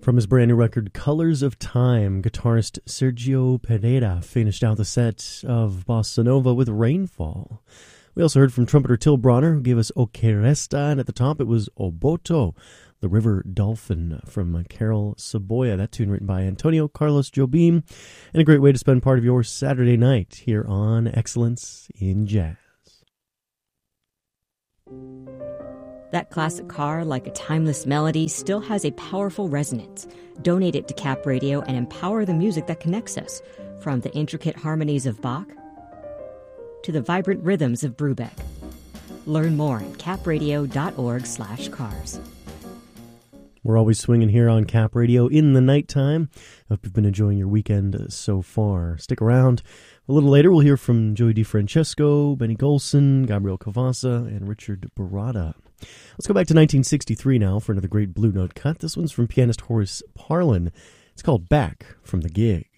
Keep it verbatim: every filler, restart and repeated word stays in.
From his brand new record, Colors of Time, guitarist Sergio Pereira finished out the set of Bossa Nova with Rainfall. We also heard from trumpeter Till Bronner, who gave us O Que Resta, and at the top it was Oboto, the River Dolphin from Carol Saboya. That tune written by Antonio Carlos Jobim, and a great way to spend part of your Saturday night here on Excellence in Jazz. That classic car, like a timeless melody, still has a powerful resonance. Donate it to Cap Radio and empower the music that connects us, from the intricate harmonies of Bach to the vibrant rhythms of Brubeck. Learn more at capradio.org slash cars. We're always swinging here on Cap Radio in the nighttime. Hope you've been enjoying your weekend so far. Stick around. A little later, we'll hear from Joey DiFrancesco, Benny Golson, Gabriel Cavazza, and Richard Barada. Let's go back to nineteen sixty-three now for another great Blue Note cut. This one's from pianist Horace Parlan. It's called Back from the Gig.